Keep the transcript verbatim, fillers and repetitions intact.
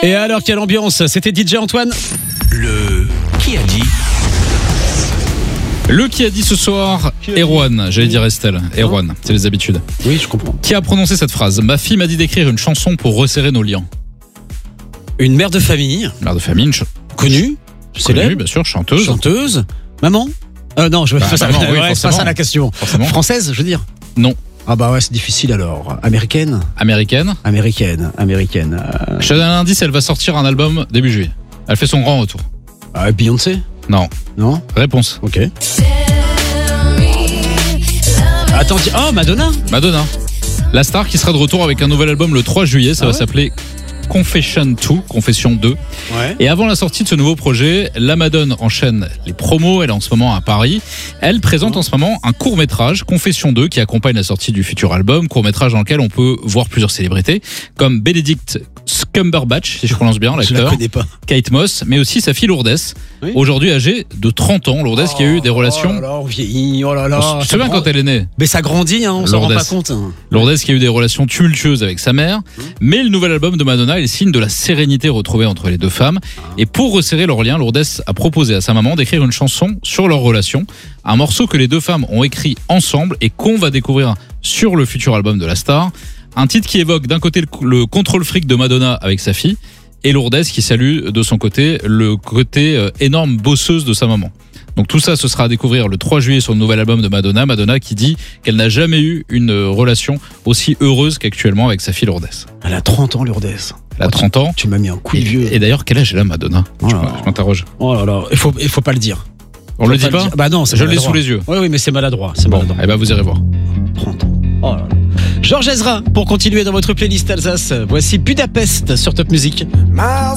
Et alors, quelle ambiance? C'était D J Antoine. Le qui a dit? Le qui a dit ce soir, Erwan, j'allais dire Estelle, Erwan, c'est les habitudes. Oui, je comprends. Qui a prononcé cette phrase? Ma fille m'a dit d'écrire une chanson pour resserrer nos liens. Une mère de famille. Mère de famille, une ch- Connue. connue, Célèbre. bien sûr, chanteuse. Chanteuse. Maman. Euh, non, je veux Bah, pas ça. maman, oui, ouais, c'est pas forcément. ça la question. Forcément. Française, je veux dire. Non. Ah bah ouais, c'est difficile alors. Américaine. Américaine. Américaine. Américaine. Euh... Je te donne un indice, elle va sortir un album début juillet. Elle fait son grand retour. Ah, Beyoncé. Non. Non. Réponse. Ok. Attends, ti- oh Madonna. Madonna. La star qui sera de retour avec un nouvel album le trois juillet, ça Ah va ouais s'appeler Confession deux, Confession deux. Ouais. Et avant la sortie de ce nouveau projet, la Madone enchaîne les promos, elle est en ce moment à Paris. Elle présente en ce moment un court-métrage, Confession deux, qui accompagne la sortie du futur album, court-métrage dans lequel on peut voir plusieurs célébrités, comme Benedict Cumberbatch, si je prononce bien Je la l'acteur, connais pas. Kate Moss, mais aussi sa fille Lourdes, Oui. aujourd'hui âgée de trente ans. Lourdes qui a eu des relations... Oh là là, on vieillit, oh là là. On se ça souvient grand- quand elle est née. Mais ça grandit, hein, on s'en rend Lourdes. pas compte. hein. Lourdes qui a eu des relations tumultueuses avec sa mère, mais le nouvel album de Madonna est le signe de la sérénité retrouvée entre les deux femmes. Et pour resserrer leurs liens, Lourdes a proposé à sa maman d'écrire une chanson sur leur relation, un morceau que les deux femmes ont écrit ensemble et qu'on va découvrir sur le futur album de la star. Un titre qui évoque d'un côté le, le contrôle fric de Madonna avec sa fille, et Lourdes qui salue de son côté le côté euh, énorme bosseuse de sa maman. Donc tout ça, ce sera à découvrir le trois juillet sur le nouvel album de Madonna. Madonna qui dit qu'elle n'a jamais eu une euh, relation aussi heureuse qu'actuellement avec sa fille Lourdes. Elle a trente ans, Lourdes. Elle a trente ans. Tu m'as mis un coup de Et, vieux. et d'ailleurs, quel âge elle a Madonna? Oh Je, là là. je m'interroge. Oh là là, il faut, il faut pas le dire. On Faut le dit pas dire. Bah non, c'est Je l'ai maladroit. sous les yeux. Oui, oui, mais c'est maladroit. C'est Bon, maladroit. eh ben vous irez voir. trente ans. Oh là là. Georges Ezra, pour continuer dans votre playlist Alsace, voici Budapest sur Top Music. Miles